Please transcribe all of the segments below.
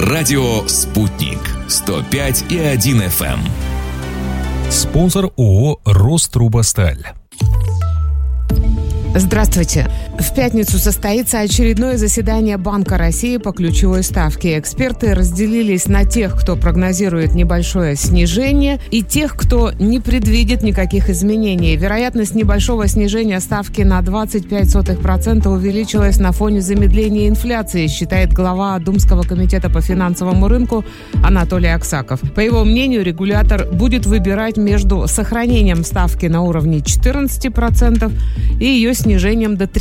Радио «Спутник». 105,1 FM. Спонсор ООО «Рострубосталь». Здравствуйте. В пятницу состоится очередное заседание Банка России по ключевой ставке. Эксперты разделились на тех, кто прогнозирует небольшое снижение, и тех, кто не предвидит никаких изменений. Вероятность небольшого снижения ставки на 0,25% увеличилась на фоне замедления инфляции, считает глава Думского комитета по финансовому рынку Анатолий Аксаков. По его мнению, регулятор будет выбирать между сохранением ставки на уровне 14% и ее снижением до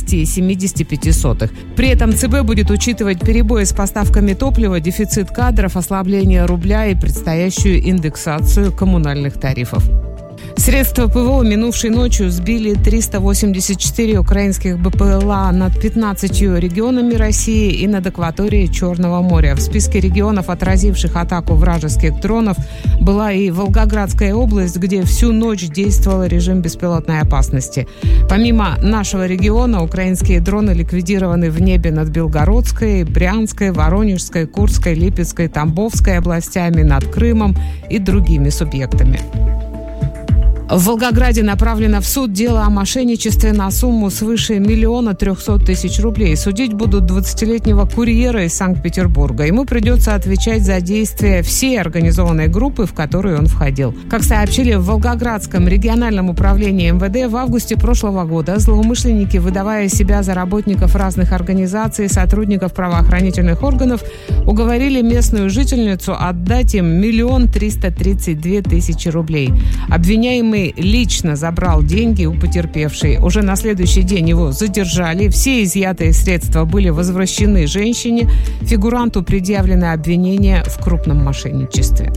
13,75. При этом ЦБ будет учитывать перебои с поставками топлива, дефицит кадров, ослабление рубля и предстоящую индексацию коммунальных тарифов. Средства ПВО минувшей ночью сбили 384 украинских БПЛА над 15 регионами России и над акваторией Черного моря. В списке регионов, отразивших атаку вражеских дронов, была и Волгоградская область, где всю ночь действовал режим беспилотной опасности. Помимо нашего региона, украинские дроны ликвидированы в небе над Белгородской, Брянской, Воронежской, Курской, Липецкой, Тамбовской областями, над Крымом и другими субъектами. В Волгограде направлено в суд дело о мошенничестве на сумму свыше 1 300 000 рублей. Судить будут 20-летнего курьера из Санкт-Петербурга. Ему придется отвечать за действия всей организованной группы, в которую он входил. Как сообщили в Волгоградском региональном управлении МВД, в августе прошлого года злоумышленники, выдавая себя за работников разных организаций и сотрудников правоохранительных органов, уговорили местную жительницу отдать им 1 332 000 рублей. Обвиняемый лично забрал деньги у потерпевшей. Уже на следующий день его задержали. Все изъятые средства были возвращены женщине. Фигуранту предъявлены обвинения в крупном мошенничестве.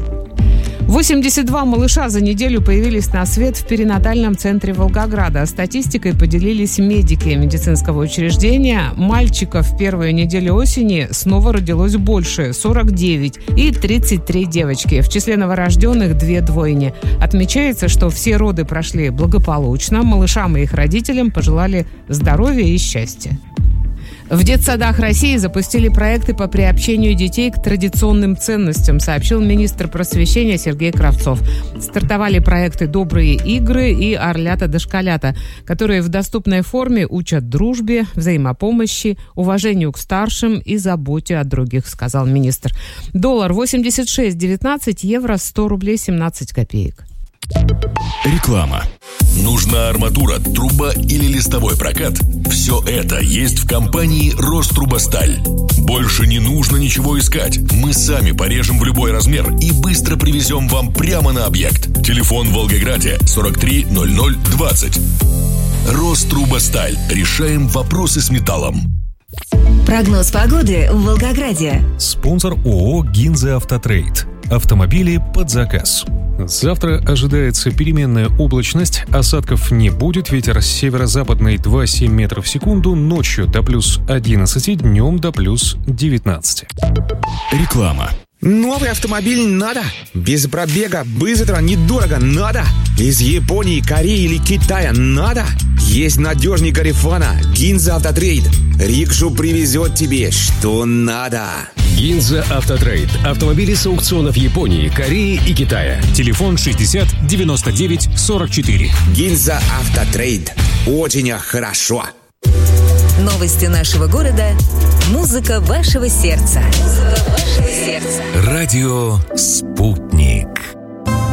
82 малыша за неделю появились на свет в перинатальном центре Волгограда. Статистикой поделились медики медицинского учреждения. Мальчиков в первую неделю осени снова родилось больше – 49, и 33 девочки. В числе новорожденных 2 двойни. Отмечается, что все роды прошли благополучно. Малышам и их родителям пожелали здоровья и счастья. В детсадах России запустили проекты по приобщению детей к традиционным ценностям, сообщил министр просвещения Сергей Кравцов. Стартовали проекты «Добрые игры» и «Орлята-дошколята», которые в доступной форме учат дружбе, взаимопомощи, уважению к старшим и заботе о других, сказал министр. Доллар 86,19, евро 100 рублей 17 копеек. Реклама. Нужна арматура, труба или листовой прокат? Все это есть в компании «Рострубосталь». Больше не нужно ничего искать. Мы сами порежем в любой размер и быстро привезем вам прямо на объект. Телефон в Волгограде 43 00 20. «Рострубосталь». Решаем вопросы с металлом. Прогноз погоды в Волгограде. Спонсор ООО «Гинза Автотрейд». Автомобили под заказ. Завтра ожидается переменная облачность, осадков не будет, ветер северо-западный 2,7 метров в секунду, ночью до плюс 11, днем до плюс 19. Реклама. Новый автомобиль надо? Без пробега, быстро, недорого надо? Из Японии, Кореи или Китая надо? Есть надежный Гарифана, Гинза Автотрейд. Рикшу привезет тебе, что надо. Гинза Автотрейд. Автомобили с аукционов Японии, Кореи и Китая. Телефон 60 99 44. Гинза Автотрейд. Очень хорошо. Новости нашего города. Музыка вашего сердца. Радио «Спутник».